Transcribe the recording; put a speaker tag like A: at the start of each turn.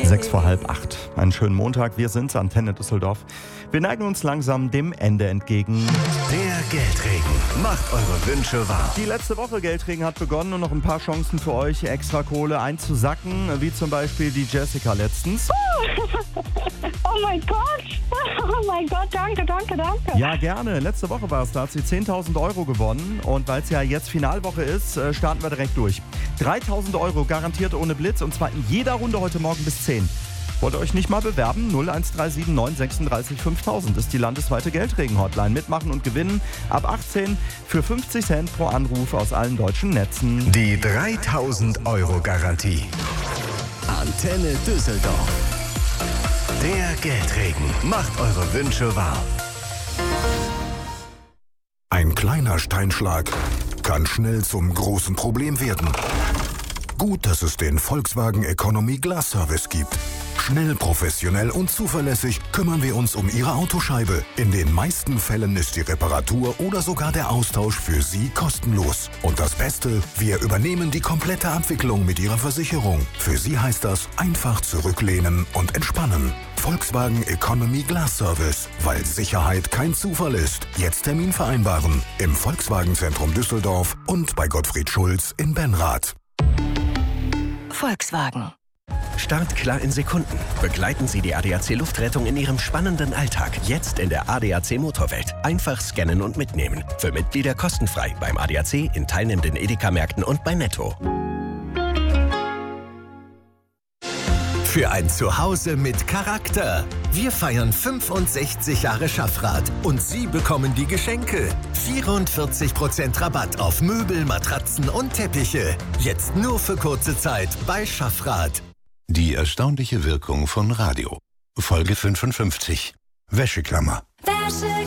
A: 6:06. Einen schönen Montag, wir sind's, Antenne Düsseldorf. Wir neigen uns langsam dem Ende entgegen.
B: Der Geldregen macht eure Wünsche wahr.
A: Die letzte Woche Geldregen hat begonnen und noch ein paar Chancen für euch, extra Kohle einzusacken, wie zum Beispiel die Jessica letztens.
C: Oh mein Gott, danke.
A: Ja, gerne. Letzte Woche war es, da hat sie 10.000 Euro gewonnen und weil es ja jetzt Finalwoche ist, starten wir direkt durch. 3.000 Euro garantiert ohne Blitz und zwar in jeder Runde heute Morgen bis 10. Wollt ihr euch nicht mal bewerben? 0137 936 5000 ist die landesweite Geldregen-Hotline. Mitmachen und gewinnen ab 18 für 50 Cent pro Anruf aus allen deutschen Netzen.
B: Die 3.000 Euro Garantie. Antenne Düsseldorf. Der Geldregen macht eure Wünsche wahr.
D: Ein kleiner Steinschlag kann schnell zum großen Problem werden. Gut, dass es den Volkswagen Economy Glass Service gibt. Schnell, professionell und zuverlässig kümmern wir uns um Ihre Autoscheibe. In den meisten Fällen ist die Reparatur oder sogar der Austausch für Sie kostenlos. Und das Beste, wir übernehmen die komplette Abwicklung mit Ihrer Versicherung. Für Sie heißt das einfach zurücklehnen und entspannen. Volkswagen Economy Glass Service, weil Sicherheit kein Zufall ist. Jetzt Termin vereinbaren. Im Volkswagen-Zentrum Düsseldorf und bei Gottfried Schulz in Benrath.
E: Volkswagen.
F: Startklar in Sekunden. Begleiten Sie die ADAC Luftrettung in Ihrem spannenden Alltag. Jetzt in der ADAC Motorwelt. Einfach scannen und mitnehmen. Für Mitglieder kostenfrei beim ADAC, in teilnehmenden Edeka-Märkten und bei Netto.
B: Für ein Zuhause mit Charakter. Wir feiern 65 Jahre Schaffrath und Sie bekommen die Geschenke. 44% Rabatt auf Möbel, Matratzen und Teppiche. Jetzt nur für kurze Zeit bei Schaffrath.
G: Die erstaunliche Wirkung von Radio. Folge 55. Wäscheklammer.
H: Wäscheklammer.